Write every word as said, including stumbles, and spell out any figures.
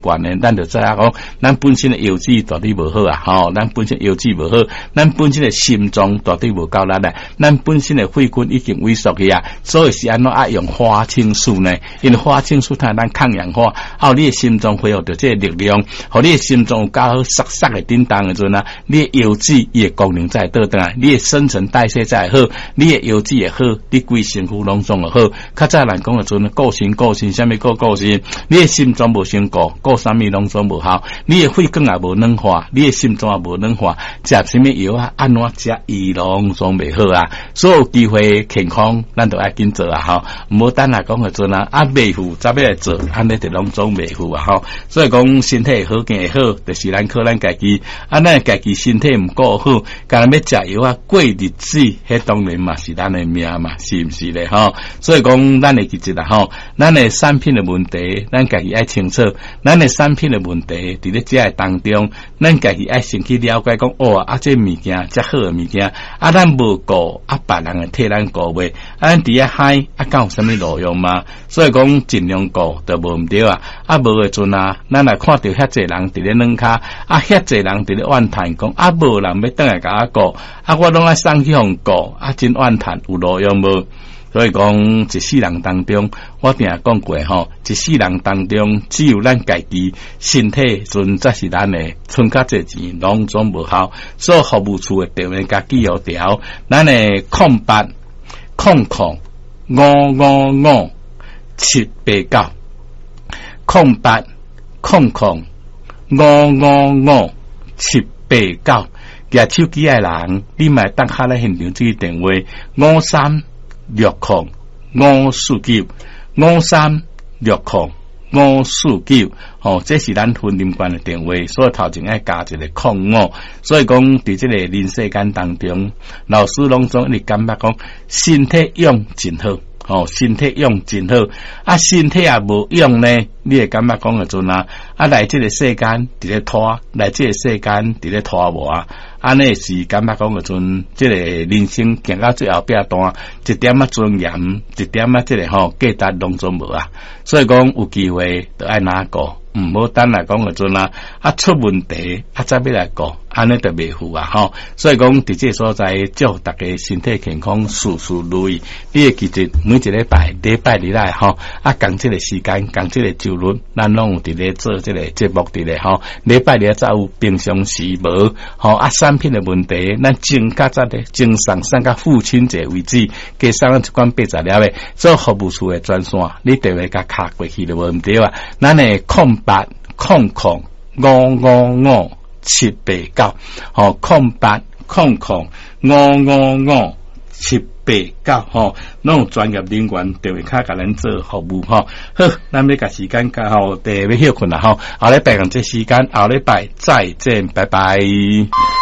惯呢，咱就知影讲，咱本身的腰子到底无好啊，吼，咱本身腰子无好，咱本身的心脏到底无够力啊，咱本身的肺管已经萎缩去啊，所以是安怎爱用花青素呢？因为花青素它咱抗氧化，啊，你的心脏恢复到这个力量，互你的心脏有较好塞塞的叮当的阵啊，你的腰子伊的功能再倒转来，你的新陈代谢再好，你的腰子也好，你规身躯拢总好。较早人讲的阵，顾身顾身，啥物顾顾身，你的心脏无先顾。顾啥物拢总无效，你的肺管也无软化，你的心脏也无软化，食啥物药啊？安怎食伊拢总袂好啊！所有机会健康，咱都爱紧做啊！吼，毋好等下讲个阵啊，啊袂赴则要来做，安尼就拢总袂赴啊！吼，所以讲身体好健会好，就是咱靠咱家己，啊，咱家己身体毋够好，干要食药啊，过日子，迄当然嘛是咱的命嘛，是毋是咧？吼，所以讲咱的其实啊，吼，咱的产品的问题，咱家己爱清楚，咱。产品的问题，伫咧这当中，咱家己爱先去了解讲，哦，啊，这物件，这好的物件，啊，咱无顾，啊，别人会替咱顾袂，啊，咱伫遐嗨，啊，敢有啥物路用嘛？所以讲尽量顾，都无毋对啊，啊，无诶阵啊，咱来看到遐济人伫咧软骹，啊，遐济人伫咧怨叹讲，啊，无人要倒来甲我顾，啊，我拢爱送去互顾，啊，真怨叹，有路用无？所以讲，一世人当中，我定讲过吼，一世人当中，只有咱家己身体阵才是咱的，剩较这钱拢总无效。所以服务处的电话甲记号条，咱的空八空空五五五七八九，空八空空五五五七八九。举手机的人，你咪等下来现场这个电话五三。六空五四九五三六空五四九，哦，这是咱婚姻观的电话，所以头前爱加一个空五，所以讲伫这个人世间当中，老师拢总你感觉讲身体用真好，哦，身体用真好，啊，身体也无用呢，你会感觉讲个阵啊，啊，来这个世间伫咧拖，来这个世间伫咧拖无啊。安尼是感觉讲个阵，即个人生行到最后壁段，一点仔尊严，一点仔即个吼价值拢总无啊。所以讲有机会就爱哪个，毋好等来讲个阵啊，啊出问题啊再要来个，安尼就袂赴啊吼。所以讲伫这所在，祝大家身体健康，事事如意。你会记住每一礼拜礼拜日来吼，啊讲即个时间，讲即个周日，咱拢有伫咧做即个节目伫咧吼。礼拜日才有，平常时无吼啊。产品的问题，咱正较早的正上上到父亲节为止，加上一罐八十粒的做服务处的专线，你电话甲卡过去就无问题啊。咱的空八空空五五五七八九，吼空八空空五五五七八九，吼，拢有专业人员电话卡甲咱做服务吼。好，咱要甲时间甲吼，第要休困啦吼，后礼拜讲这时间，后礼拜再见，拜拜。